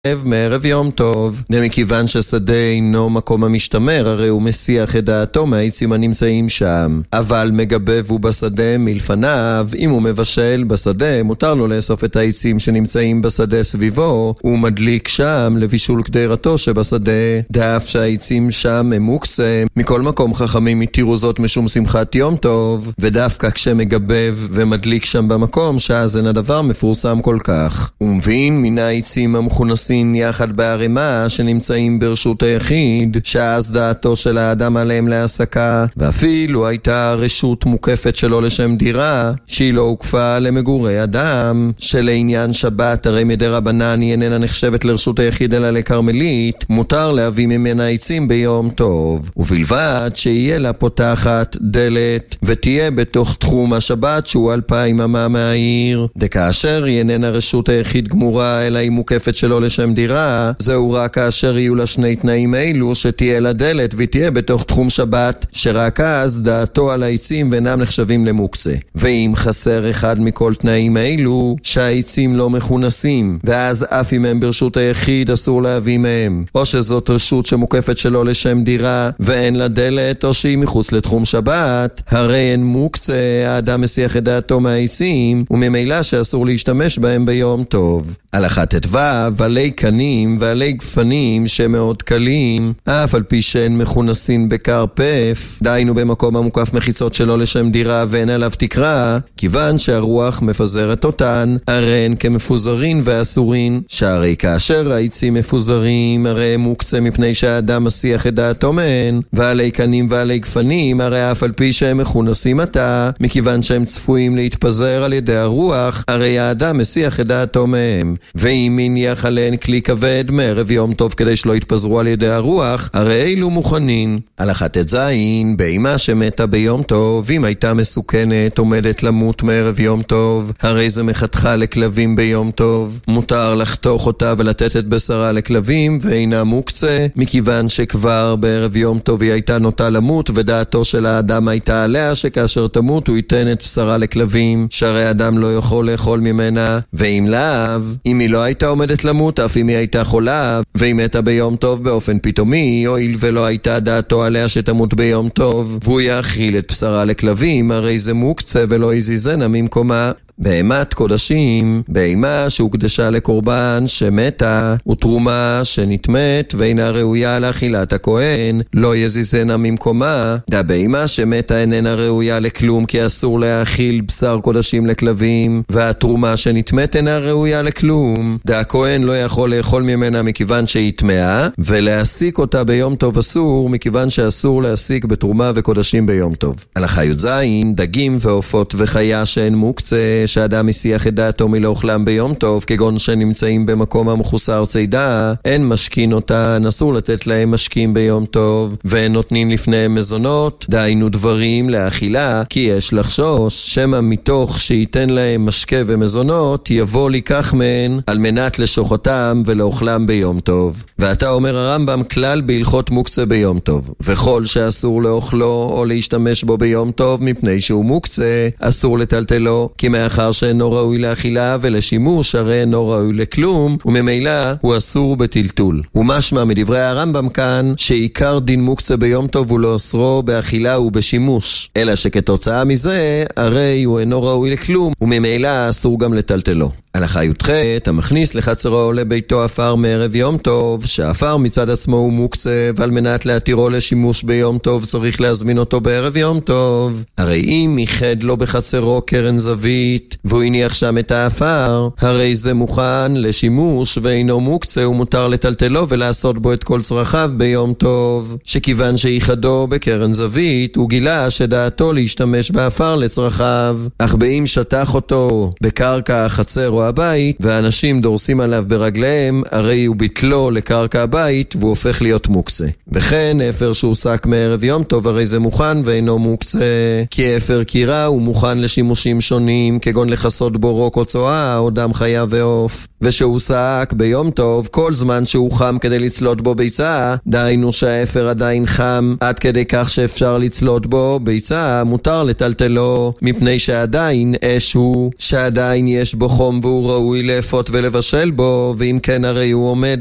מערב יום טוב, מכיוון ששדה אינו מקום המשתמר, הרי הוא מסיח את דעתו מהעצים הנמצאים שם. אבל מגבב הוא בשדה מלפניו, אם הוא מבשל בשדה, מותר לו לאסוף את העצים שנמצאים בשדה סביבו, הוא מדליק שם לבישול קדירתו שבשדה, דאף שהעצים שם הם מוקצה. מכל מקום חכמים התירו זאת משום שמחת יום טוב, ודווקא כשמגבב ומדליק שם במקום, שאז אין הדבר מפורסם כל כך. הוא מבין מן העצים המכונסים יחד בערימה שנמצאים ברשות היחיד, שאז דעתו של האדם עליהם להעסקה, ואפילו הייתה רשות מוקפת שלו לשם דירה, שהיא לא הוקפה למגורי אדם, שלעניין שבת הרי מדי רבנן היא איננה נחשבת לרשות היחיד אלא לקרמלית, מותר להביא ממנה עצים ביום טוב, ובלבד שיהיה לה פותחת דלת, ותהיה בתוך תחום השבת שהוא 2,000 אמה מהעיר, דכאשר היא איננה רשות היחיד גמורה אלא היא מוקפת שלו לשם דירה, זהו רק כאשר יהיו לה שני תנאים אלו, שתהיה לה דלת ותהיה בתוך תחום שבת, שרק אז דעתו על העצים ואינם נחשבים למוקצה. ואם חסר אחד מכל תנאים אלו, שהעצים לא מכונסים, ואז אף אם הם ברשות היחיד אסור להביא מהם, או שזאת רשות שמוקפת שלו לשם דירה ואין לה דלת, או שהיא מחוץ לתחום שבת, הרי אין מוקצה, האדם מסיח את דעתו מהעצים, וממילא שאסור להשתמש בהם ביום טוב. הלכה ט"ו, עלי קנים ועלי גפנים שמאוד קלים, אף על פי שהן מכונסים בקרפף, דיינו במקום המוקף מחיצות שלו לשם דירה ואין עליו תקרה, כיוון שהרוח מפזרת אותן, הרי הן כמפוזרין ואסורין, שהרי כאשר העצים מפוזרים, הרי הם מוקצה מפני שהאדם מסיח את דעתו מהן, ועלי קנים ועלי גפנים, הרי אף על פי שהם מכונסים עתה, מכיוון שהם צפויים להתפזר על ידי הרוח, הרי האדם מסיח את דעתו מהם. ואם מניח עליהן כלי כבד מערב יום טוב כדי שלא יתפזרו על ידי הרוח, הרי אילו מוכנים. הלכה ט"ז, בהמה שמתה ביום טוב, אם הייתה מסוכנת עומדת למות מערב יום טוב, הרי זה מחתכה לכלבים ביום טוב, מותר לחתוך אותה ולתת את בשרה לכלבים, ואינה מוקצה, מכיוון שכבר בערב יום טוב היא הייתה נוטה למות, ודעתו של האדם הייתה עליה שכאשר תמות הוא ייתן את בשרה לכלבים, שהרי האדם לא יכול לאכול ממנה. ואם לאו, אם היא לא הייתה עומדת למות, אף אם היא הייתה חולה, והיא מתה ביום טוב באופן פתאומי, הואיל ולא הייתה דעתו עליה שתמות ביום טוב, והוא יאכיל את בשרה לכלבים, הרי זה מוקצה ולא יזיזנה ממקומה. בהמת קודשים, בהמה שהוקדשה לקורבן שמתה, ותרומה שנתמת ואינה ראויה לאכילת הכהן, לא יזיזנה ממקומה. בהמה שמתה איננה ראויה לכלום, כי אסור להאכיל בשר קודשים לכלבים, והתרומה שנתמת אינה ראויה לכלום. הכהן לא יכול לאכול ממנה מכיוון שהיא טמאה, ולהסיק אותה ביום טוב אסור, מכיוון שאסור להסיק בתרומה וקודשים ביום טוב. הלכה י"ז, דגים ועופות וחיה שהן מוקצה, שאדם מסיח את דעתו מלאוכלם ביום טוב, כגון שנמצאים במקום המחוסר צידה, אין משכין אותן, אסור לתת להם משקים ביום טוב, ואין נותנים לפניהם מזונות, דיינו דברים לאכילה, כי יש לחשוש שמא מתוך שייתן להם משקה ומזונות, יבוא לקח מהן על מנת לשוחותם ולאוכלם ביום טוב. ואתה אומר הרמב"ם כלל בהלכות מוקצה ביום טוב, וכל שאסור לאוכלו או להשתמש בו ביום טוב מפני שהוא מוקצה, אסור לטלטלו, כי מאחר שאינו ראוי לאכילה ולשימוש, הרי אינו ראוי לכלום, וממילא הוא אסור בטלטול. ומשמע מדברי הרמב"ם כאן, שעיקר דין מוקצה ביום טוב הוא לא אסרו באכילה ובשימוש, אלא שכתוצאה מזה, הרי הוא אינו ראוי לכלום, וממילא אסור גם לטלטלו. הלכה י"ח, המכניס לחצרו לביתו אפר מערב יום טוב, שהאפר מצד עצמו הוא מוקצה, ועל מנת להתירו לשימוש ביום טוב צריך להזמין אותו בערב יום טוב. הרי אם ייחד לו בחצרו קרן זווית, והוא הניח שם את האפר, הרי זה מוכן לשימוש ואינו מוקצה, ומותר לטלטלו ולעשות בו את כל צרכיו ביום טוב, שכיוון שייחדו בקרן זווית, הוא גילה שדעתו להשתמש באפר לצרכיו, אך באם שטח אותו בקרקע החצר או הבית, ואנשים דורסים עליו ברגליהם, הרי הוא ביטלו לקרקע הבית, והוא הופך להיות מוקצה. וכן, אפר שהוסק מערב יום טוב, הרי זה מוכן ואינו מוקצה, כי אפר קירה הוא מוכן לשימושים שונים, כגון לחסות בו רוק או צואה, או דם חיה ועוף. ושהוסק ביום טוב, כל זמן שהוא חם כדי לצלות בו ביצה, דיינו שהאפר עדיין חם, עד כדי כך שאפשר לצלות בו ביצה, מותר לטלטלו, מפני שעדיין אש הוא, שעדיין יש בו חום והוא ראוי לאפות ולבשל בו, ואם כן הרי הוא עומד